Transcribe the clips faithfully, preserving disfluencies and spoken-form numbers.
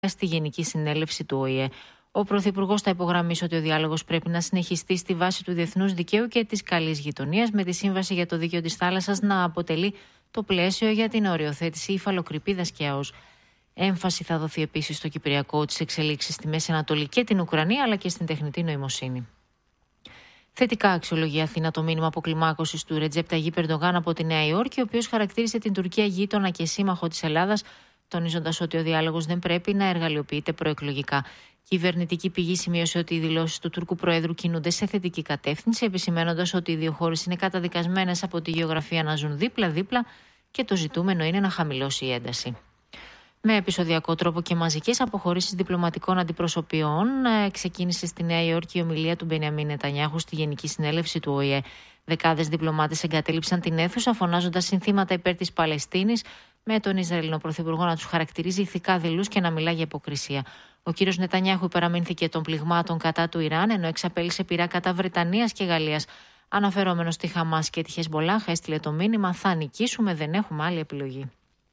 στη Γενική Συνέλευση του Ο Η Ε. Ο Πρωθυπουργός θα υπογραμμίσει ότι ο διάλογος πρέπει να συνεχιστεί στη βάση του διεθνούς δικαίου και της καλής γειτονίας, με τη Σύμβαση για το Δίκαιο της Θάλασσας να αποτελεί το πλαίσιο για την οριοθέτηση υφαλοκρηπίδας και ΑΟΣ. Έμφαση θα δοθεί επίσης στο Κυπριακό, τις εξελίξεις στη Μέση Ανατολή και την Ουκρανία, αλλά και στην τεχνητή νοημοσύνη. Θετικά αξιολογεί η Αθήνα το μήνυμα αποκλιμάκωσης του Ρετζέπ Ταγίπ Ερντογάν από τη Νέα Υόρκη, ο οποίος χαρακτήρισε την Τουρκία γείτονα και σύμμαχο της Ελλάδας, τονίζοντας ότι ο διάλογος δεν πρέπει να εργαλειοποιείται προεκλογικά. Κυβερνητική πηγή σημείωσε ότι οι δηλώσεις του Τούρκου Προέδρου κινούνται σε θετική κατεύθυνση, επισημαίνοντας ότι οι δύο χώρες είναι καταδικασμένες από τη γεωγραφία να ζουν δίπλα-δίπλα και το ζητούμενο είναι να χαμηλώσει η ένταση. Με επεισοδιακό τρόπο και μαζικές αποχωρήσεις διπλωματικών αντιπροσωπιών, ξεκίνησε στη Νέα Υόρκη η ομιλία του Μπενιαμίν Νετανιάχου στη Γενική Συνέλευση του Ο Η Ε. Δεκάδες διπλωμάτες εγκατέλειψαν την αίθουσα, φωνάζοντας συνθήματα υπέρ της Παλαιστίνης, με τον Ισραηλινό Πρωθυπουργό να τους χαρακτηρίζει ηθικά δειλούς και να μιλά για υποκρισία. Ο κύριος Νετανιάχου υπεραμείνθηκε των πληγμάτων κατά του Ιράν, ενώ εξαπέλυσε πειρά κατά Βρετανίας και Γαλλίας. Αναφερόμενος στη Χαμάς και τη Χεσμολάχ, έστειλε το μήνυμα: θα νικήσουμε, δεν έχουμε άλλη επιλογή.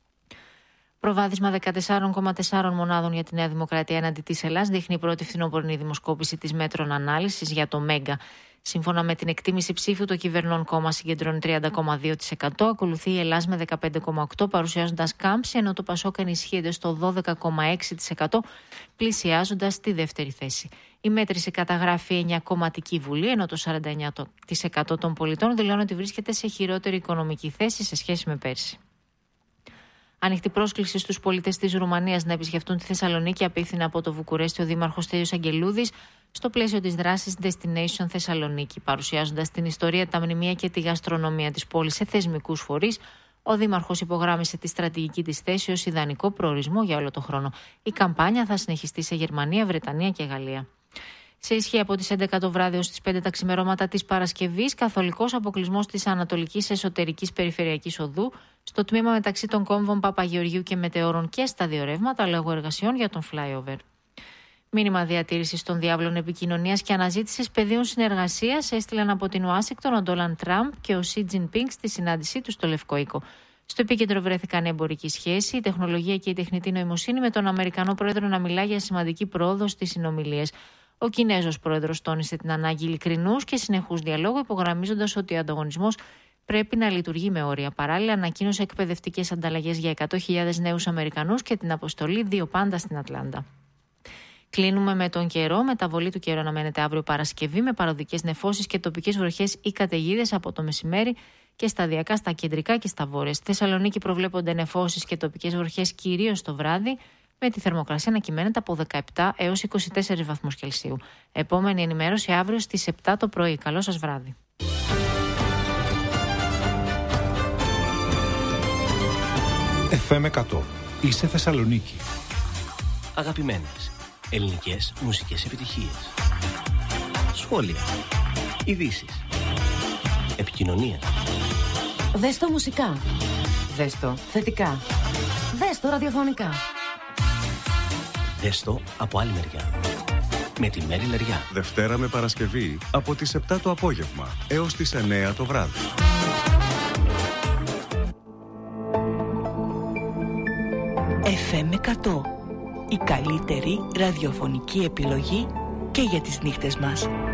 Προβάδισμα δεκατέσσερα κόμμα τέσσερα μονάδων για τη Νέα Δημοκρατία εναντί της Ελλάδας δείχνει η πρώτη φθινόπορνη δημοσκόπηση της Μέτρων Ανάλυσης για το Μέγκα. Σύμφωνα με την εκτίμηση ψήφου, το κυβερνών κόμμα συγκεντρώνει τριάντα κόμμα δύο τοις εκατό, ακολουθεί η Ελλάς με δεκαπέντε κόμμα οκτώ τοις εκατό, παρουσιάζοντας κάμψη, ενώ το Πασόκ ενισχύεται στο δώδεκα κόμμα έξι τοις εκατό, πλησιάζοντας τη δεύτερη θέση. Η μέτρηση καταγράφει εννιά κομματική βουλή, ενώ το σαράντα εννιά τοις εκατό των πολιτών δηλώνει ότι βρίσκεται σε χειρότερη οικονομική θέση σε σχέση με πέρσι. Ανοιχτή πρόσκληση στους πολίτες της Ρουμανίας να επισκεφτούν τη Θεσσαλονίκη απίθυνε από το Βουκουρέστι ο Δήμαρχος Στέλιος Αγγελούδης στο πλαίσιο της δράσης Destination Θεσσαλονίκη. Παρουσιάζοντας την ιστορία, τα μνημεία και τη γαστρονομία της πόλης σε θεσμικούς φορείς, ο Δήμαρχος υπογράμμισε τη στρατηγική της θέση ως ιδανικό προορισμό για όλο το χρόνο. Η καμπάνια θα συνεχιστεί σε Γερμανία, Βρετανία και Γαλλία. Σε ισχύ από τις έντεκα το βράδυ ως τις πέντε τα ξημερώματα της Παρασκευής, καθολικός αποκλεισμός της Ανατολικής Εσωτερικής Περιφερειακής Οδού στο τμήμα μεταξύ των κόμβων Παπαγεωργίου και Μετεώρων και στα δύο ρεύματα λόγω εργασιών για τον flyover. Μήνυμα διατήρησης των διάβλων επικοινωνίας και αναζήτησης πεδίων συνεργασίας έστειλαν από την Ουάσιγκτον ο Ντόναλντ Τραμπ και ο Σι Τζινπίνγκ στη συνάντησή του στο Λευκό Οίκο. Στο επίκεντρο βρέθηκαν η εμπορική σχέση, η τεχνολογία και η τεχνητή νοημοσύνη, με τον Αμερικανό Πρόεδρο να μιλά για σημαντική πρόοδο στις συνομιλίες. Ο Κινέζος Πρόεδρος τόνισε την ανάγκη ειλικρινούς και συνεχούς διαλόγου, υπογραμμίζοντας ότι ο ανταγωνισμός πρέπει να λειτουργεί με όρια. Παράλληλα, ανακοίνωσε εκπαιδευτικές ανταλλαγές για εκατό χιλιάδες νέους Αμερικανούς και την αποστολή δύο πάντα στην Ατλάντα. Κλείνουμε με τον καιρό. Μεταβολή του καιρού αναμένεται αύριο Παρασκευή, με παροδικές νεφώσεις και τοπικές βροχές ή καταιγίδες από το μεσημέρι και σταδιακά στα κεντρικά και στα βόρεια. Στη Θεσσαλονίκη προβλέπονται νεφώσεις και τοπικές βροχές κυρίως το βράδυ, με τη θερμοκρασία να κυμαίνεται από δεκαεπτά έως είκοσι τέσσερις βαθμούς Κελσίου. Επόμενη ενημέρωση αύριο στις επτά το πρωί. Καλό σας βράδυ. εφ εμ εκατό. Είσαι Θεσσαλονίκη. Αγαπημένες ελληνικές μουσικές επιτυχίες. Σχόλια. Ειδήσεις. Επικοινωνία. Δες το μουσικά. Δες το θετικά. Δες το ραδιοφωνικά. Δες το από άλλη μεριά. Με τη Μέρη Λεριά. Δευτέρα με Παρασκευή από τις επτά το απόγευμα έως τις εννέα το βράδυ. εφ εμ εκατό. Η καλύτερη ραδιοφωνική επιλογή και για τις νύχτες μας.